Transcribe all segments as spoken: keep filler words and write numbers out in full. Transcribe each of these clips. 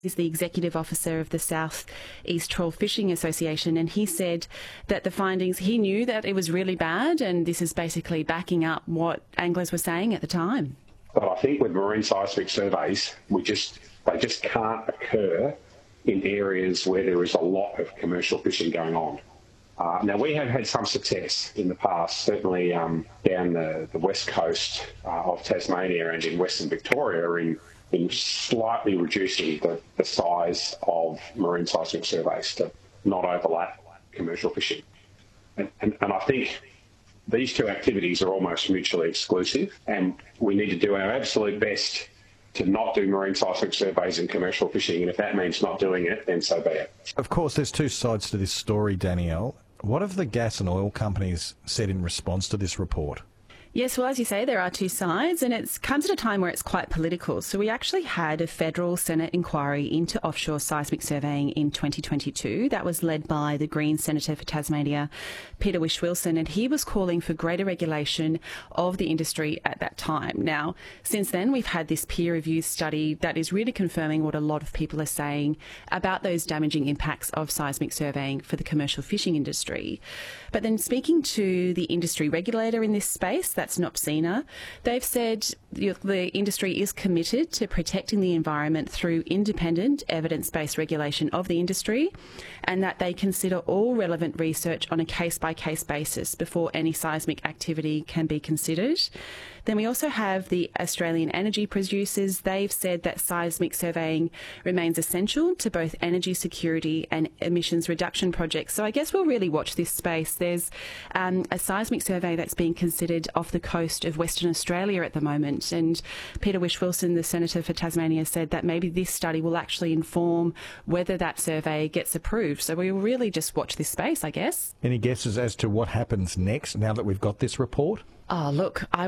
He's the executive officer of the South East Trawl Fishing Association, and he said that the findings, he knew that it was really bad, and this is basically backing up what anglers were saying at the time. But I think with marine seismic surveys, we just they just can't occur in areas where there is a lot of commercial fishing going on. Uh, now, we have had some success in the past, certainly um, down the, the west coast uh, of Tasmania and in Western Victoria, in in slightly reducing the, the size of marine seismic surveys to not overlap commercial fishing. And, and, and I think these two activities are almost mutually exclusive, and we need to do our absolute best to not do marine seismic surveys in commercial fishing, and if that means not doing it, then so be it. Of course, there's two sides to this story, Danielle. What have the gas and oil companies said in response to this report? Yes, well, as you say, there are two sides, and it comes at a time where it's quite political. So we actually had a federal Senate inquiry into offshore seismic surveying in twenty twenty-two. That was led by the Green Senator for Tasmania, Peter Whish-Wilson, and he was calling for greater regulation of the industry at that time. Now, since then, we've had this peer-reviewed study that is really confirming what a lot of people are saying about those damaging impacts of seismic surveying for the commercial fishing industry. But then speaking to the industry regulator in this space, that's NOPSEMA, they've said the industry is committed to protecting the environment through independent, evidence-based regulation of the industry, and that they consider all relevant research on a case-by-case basis before any seismic activity can be considered. Then we also have the Australian energy producers. They've said that seismic surveying remains essential to both energy security and emissions reduction projects. So I guess we'll really watch this space. There's um, a seismic survey that's being considered off the coast of Western Australia at the moment. And Peter Whish-Wilson, the Senator for Tasmania, said that maybe this study will actually inform whether that survey gets approved. So we will really just watch this space, I guess. Any guesses as to what happens next now that we've got this report? Oh, look, I,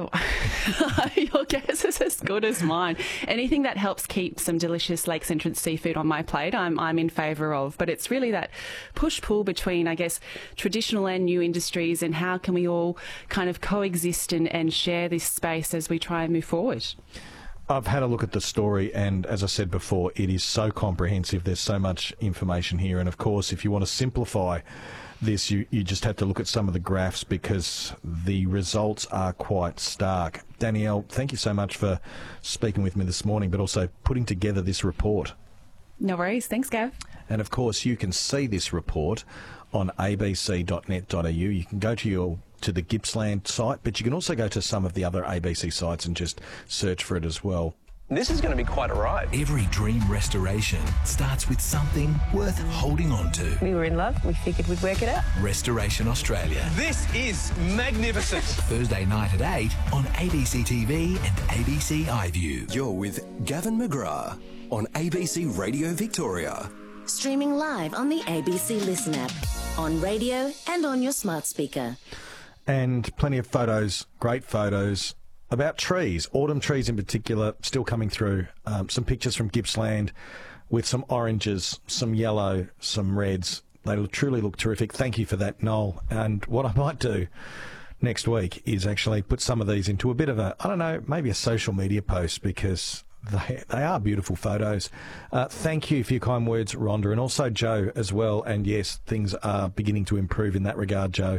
your guess is as good as mine. Anything that helps keep some delicious Lakes Entrance seafood on my plate, I'm, I'm in favour of. But it's really that push-pull between, I guess, traditional and new industries, and how can we all kind of coexist and, and share this space as we try and move forward. I've had a look at the story, and as I said before, it is so comprehensive. There's so much information here. And, of course, if you want to simplify this, you, you just have to look at some of the graphs because the results are quite stark. Danielle, thank you so much for speaking with me this morning, but also putting together this report. No worries. Thanks, Gav. And, of course, you can see this report on a b c dot net dot a u. You can go to your to the Gippsland site, but you can also go to some of the other A B C sites and just search for it as well. This is going to be quite a ride. Every dream restoration starts with something worth holding on to. We were in love. We figured we'd work it out. Restoration Australia. This is magnificent. Thursday night at eight on A B C T V and A B C iView. You're with Gavin McGrath on A B C Radio Victoria. Streaming live on the A B C Listen app, on radio and on your smart speaker. And plenty of photos, great photos, about trees, autumn trees in particular, still coming through. Um, some pictures from Gippsland with some oranges, some yellow, some reds. They truly look terrific. Thank you for that, Noel. And what I might do next week is actually put some of these into a bit of a, I don't know, maybe a social media post, because they, they are beautiful photos. Uh, thank you for your kind words, Rhonda, and also Joe as well. And yes, things are beginning to improve in that regard, Joe.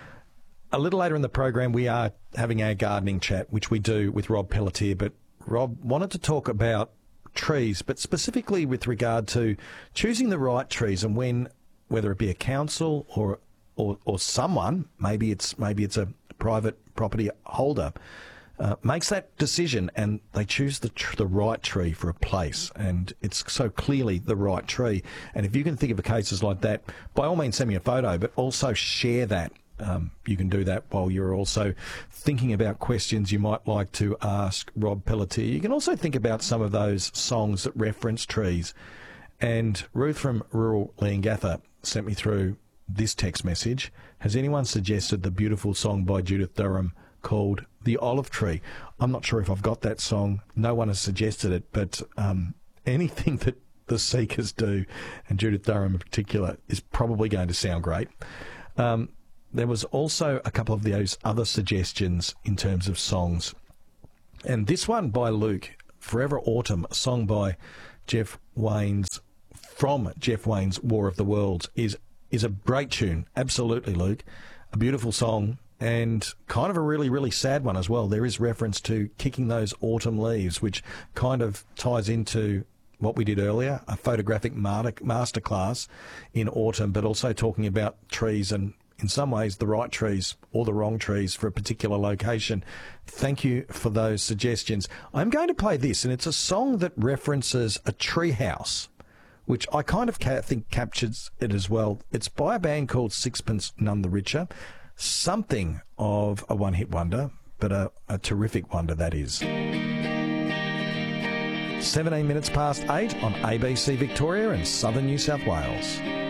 A little later in the program, we are having our gardening chat, which we do with Rob Pelletier. But Rob wanted to talk about trees, but specifically with regard to choosing the right trees, and when, whether it be a council or or, or someone, maybe it's maybe it's a private property holder, uh, makes that decision and they choose the tr- the right tree for a place, and it's so clearly the right tree. And if you can think of cases like that, by all means send me a photo, but also share that. Um, you can do that while you're also thinking about questions you might like to ask Rob Pelletier. You can also think about some of those songs that reference trees. And Ruth from rural Leongatha sent me through this text message. Has anyone suggested the beautiful song by Judith Durham called The Olive Tree? I'm not sure if I've got that song. No one has suggested it, but um, anything that the Seekers do, and Judith Durham in particular, is probably going to sound great. Um, There was also a couple of those other suggestions in terms of songs. And this one by Luke, Forever Autumn, a song by Jeff Wayne's, from Jeff Wayne's War of the Worlds, is is a great tune. Absolutely, Luke. A beautiful song, and kind of a really, really sad one as well. There is reference to kicking those autumn leaves, which kind of ties into what we did earlier, a photographic masterclass in autumn, but also talking about trees and, in some ways, the right trees or the wrong trees for a particular location. Thank you for those suggestions. I'm going to play this, and it's a song that references a tree house, which I kind of ca- think captures it as well. It's by a band called Sixpence None the Richer. Something of a one-hit wonder, but a, a terrific wonder that is. seventeen minutes past eight on A B C Victoria and Southern New South Wales.